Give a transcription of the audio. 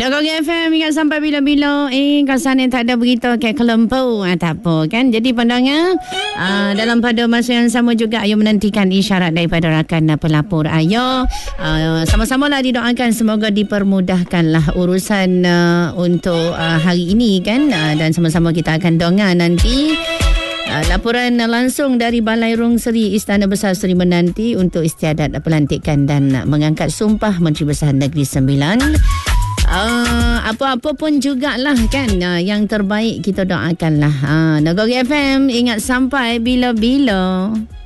Nagori FM ingat sampai bila-bila kasan yang tak ada berita kayak kelempau tak apa kan. Jadi pandangan dalam pada masa yang sama juga ayo menantikan isyarat daripada rakan pelapor ayo. Sama-samalah didoakan semoga dipermudahkanlah urusan untuk hari ini kan, dan sama-sama kita akan dengar nanti laporan langsung dari Balai Rung Seri Istana Besar Seri Menanti untuk istiadat pelantikan dan mengangkat sumpah Menteri Besar Negeri Sembilan. Apa-apa pun jugalah kan, yang terbaik kita doakanlah. Nagori FM ingat sampai bila-bila.